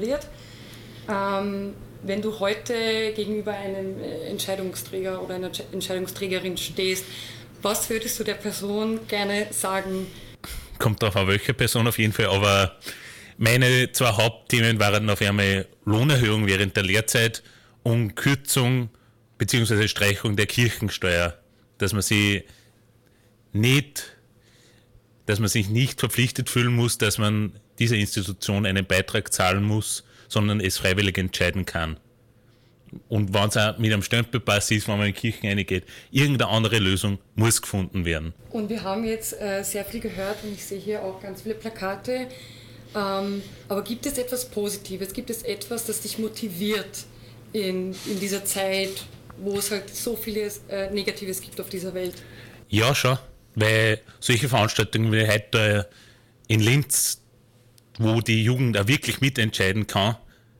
wird. Wenn du heute gegenüber einem Entscheidungsträger oder einer Entscheidungsträgerin stehst, was würdest du der Person gerne sagen? Kommt darauf an, welche Person auf jeden Fall, aber meine zwei Hauptthemen waren auf einmal Lohnerhöhung während der Lehrzeit und Kürzung bzw. Streichung der Kirchensteuer, dass man sich nicht verpflichtet fühlen muss, dass man dieser Institution einen Beitrag zahlen muss, sondern es freiwillig entscheiden kann. Und wenn es auch mit einem Stempelpass ist, wenn man in Kirchen reingeht, irgendeine andere Lösung muss gefunden werden. Und wir haben jetzt sehr viel gehört und ich sehe hier auch ganz viele Plakate. Aber gibt es etwas Positives? Gibt es etwas, das dich motiviert in dieser Zeit, wo es halt so vieles Negatives gibt auf dieser Welt? Ja, schon. Weil solche Veranstaltungen wie heute in Linz, wo die Jugend auch wirklich mitentscheiden kann,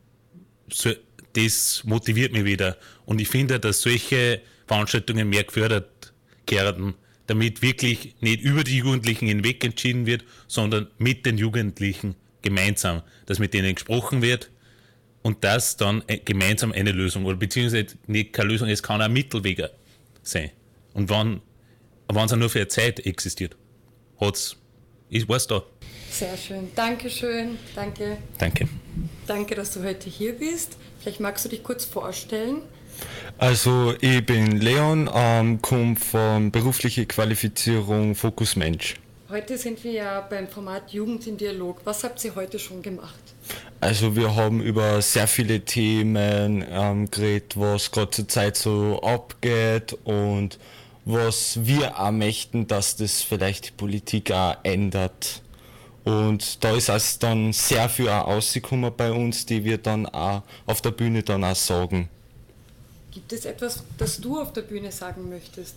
das motiviert mich wieder. Und ich finde, dass solche Veranstaltungen mehr gefördert werden, damit wirklich nicht über die Jugendlichen hinweg entschieden wird, sondern mit den Jugendlichen gemeinsam, dass mit denen gesprochen wird und das dann gemeinsam eine Lösung, oder beziehungsweise nicht keine Lösung, es kann auch ein Mittelweg sein. Und wenn es auch nur für eine Zeit existiert, war es da. Sehr schön. Dankeschön. Danke. Danke. Danke, dass du heute hier bist. Vielleicht magst du dich kurz vorstellen. Also ich bin Leon, komme von beruflicher Qualifizierung Fokus Mensch. Heute sind wir ja beim Format Jugend im Dialog. Was habt ihr heute schon gemacht? Also wir haben über sehr viele Themen geredet, was gerade zur Zeit so abgeht und was wir auch möchten, dass das vielleicht die Politik auch ändert. Und da ist es dann sehr viel auch rausgekommen bei uns, die wir dann auch auf der Bühne dann auch sagen. Gibt es etwas, das du auf der Bühne sagen möchtest?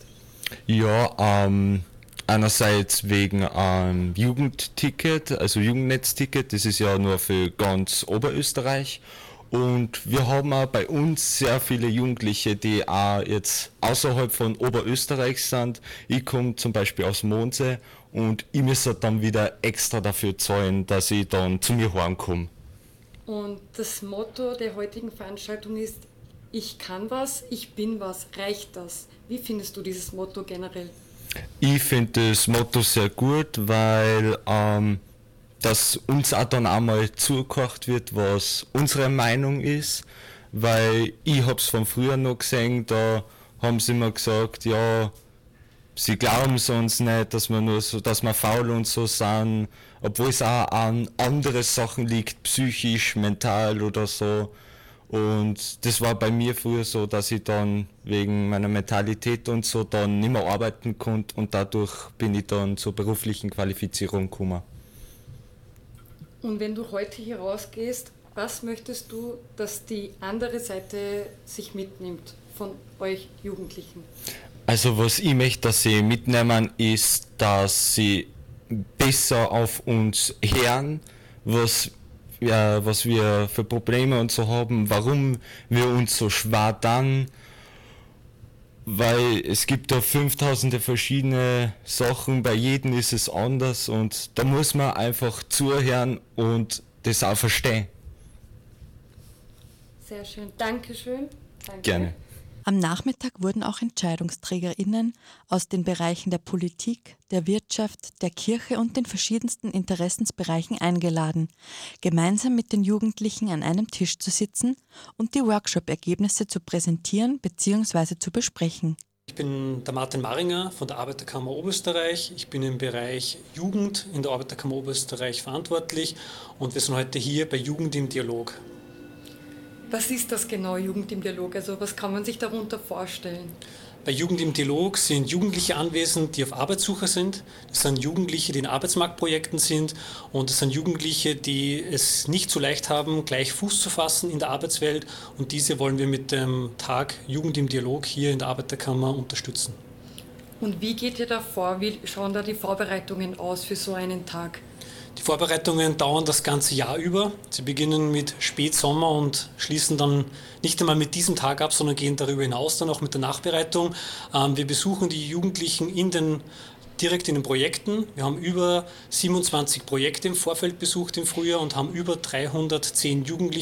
Ja, einerseits wegen Jugendticket, also Jugendnetzticket, das ist ja nur für ganz Oberösterreich. Und wir haben auch bei uns sehr viele Jugendliche, die auch jetzt außerhalb von Oberösterreich sind. Ich komme zum Beispiel aus Mondsee und ich muss dann wieder extra dafür zahlen, dass ich dann zu mir heimkomme. Und das Motto der heutigen Veranstaltung ist: Ich kann was, ich bin was, reicht das? Wie findest du dieses Motto generell? Ich finde das Motto sehr gut, weil dass uns auch dann einmal zugehört wird, was unsere Meinung ist, weil ich habe es von früher noch gesehen, da haben sie immer gesagt, ja, sie glauben es uns nicht, dass wir faul und so sind, obwohl es auch an andere Sachen liegt, psychisch, mental oder so. Und das war bei mir früher so, dass ich dann wegen meiner Mentalität und so dann nicht mehr arbeiten konnte und dadurch bin ich dann zur beruflichen Qualifizierung gekommen. Und wenn du heute hier rausgehst, was möchtest du, dass die andere Seite sich mitnimmt von euch Jugendlichen? Also was ich möchte, dass sie mitnehmen, ist, dass sie besser auf uns hören, was wir für Probleme und so haben, warum wir uns so schwer tun, weil es gibt da 5000 verschiedene Sachen, bei jedem ist es anders und da muss man einfach zuhören und das auch verstehen. Sehr schön, Dankeschön. Danke. Gerne. Am Nachmittag wurden auch EntscheidungsträgerInnen aus den Bereichen der Politik, der Wirtschaft, der Kirche und den verschiedensten Interessensbereichen eingeladen, gemeinsam mit den Jugendlichen an einem Tisch zu sitzen und die Workshop-Ergebnisse zu präsentieren bzw. zu besprechen. Ich bin der Martin Maringer von der Arbeiterkammer Oberösterreich. Ich bin im Bereich Jugend in der Arbeiterkammer Oberösterreich verantwortlich und wir sind heute hier bei Jugend im Dialog. Was ist das genau, Jugend im Dialog? Also was kann man sich darunter vorstellen? Bei Jugend im Dialog sind Jugendliche anwesend, die auf Arbeitssuche sind. Das sind Jugendliche, die in Arbeitsmarktprojekten sind. Und das sind Jugendliche, die es nicht so leicht haben, gleich Fuß zu fassen in der Arbeitswelt. Und diese wollen wir mit dem Tag Jugend im Dialog hier in der Arbeiterkammer unterstützen. Und wie geht ihr da vor? Wie schauen da die Vorbereitungen aus für so einen Tag? Die Vorbereitungen dauern das ganze Jahr über. Sie beginnen mit Spätsommer und schließen dann nicht einmal mit diesem Tag ab, sondern gehen darüber hinaus dann auch mit der Nachbereitung. Wir besuchen die Jugendlichen direkt in den Projekten. Wir haben über 27 Projekte im Vorfeld besucht im Frühjahr und haben über 310 Jugendliche